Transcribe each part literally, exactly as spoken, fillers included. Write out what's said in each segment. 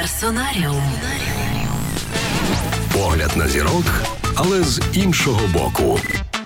Персонаріум. Погляд на зірок, але з іншого боку.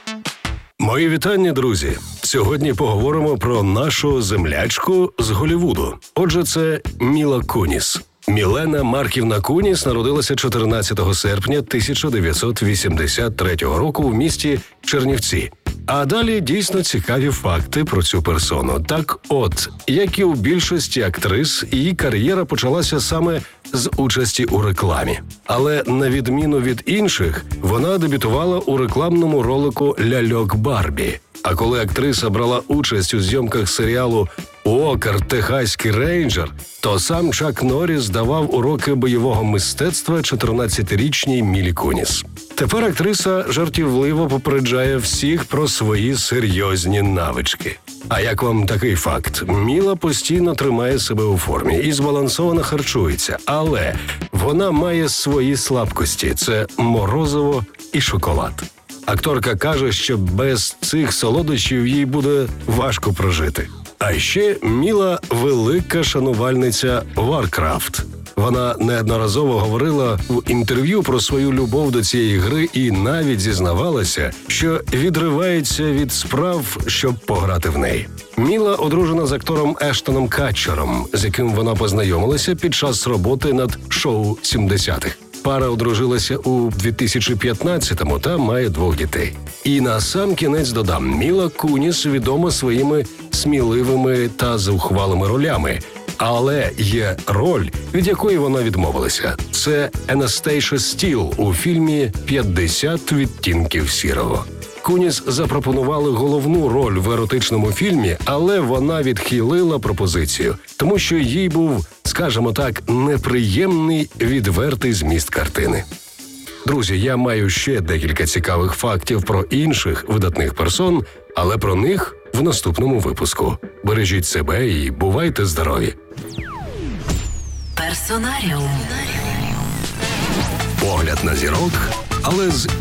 Мої вітання, друзі! Сьогодні поговоримо про нашу землячку з Голлівуду. Отже, це Міла Куніс. Мілена Марківна Куніс народилася чотирнадцятого серпня тисяча дев'ятсот вісімдесят третього року в місті Чернівці. А далі дійсно цікаві факти про цю персону. Так от, як і у більшості актрис, її кар'єра почалася саме з участі у рекламі. Але на відміну від інших, вона дебютувала у рекламному ролику «Ляльок Барбі». А коли актриса брала участь у зйомках серіалу «Уокер. Техаський рейнджер», то сам Чак Норріс давав уроки бойового мистецтва чотирнадцятирічній Мілі Куніс. Тепер актриса жартівливо попереджає всіх про свої серйозні навички. А як вам такий факт? Міла постійно тримає себе у формі і збалансовано харчується, але вона має свої слабкості – це морозиво і шоколад. Акторка каже, що без цих солодощів їй буде важко прожити. А ще Міла – велика шанувальниця Warcraft. Вона неодноразово говорила в інтерв'ю про свою любов до цієї гри і навіть зізнавалася, що відривається від справ, щоб пограти в неї. Міла одружена з актором Ештоном Катчером, з яким вона познайомилася під час роботи над шоу сімдесятих. Пара одружилася у дві тисячі п'ятнадцятому та має двох дітей. І на сам кінець додам, Міла Куніс відома своїми сміливими та зухвалими ролями. Але є роль, від якої вона відмовилася. Це Анастейша Стіл у фільмі «п'ятдесят відтінків сірого». Куніс запропонували головну роль в еротичному фільмі, але вона відхилила пропозицію, тому що їй був, скажімо так, неприємний відвертий зміст картини. Друзі, я маю ще декілька цікавих фактів про інших видатних персон, але про них в наступному випуску. Бережіть себе і бувайте здорові! Персонаріум. Погляд на зірок, але з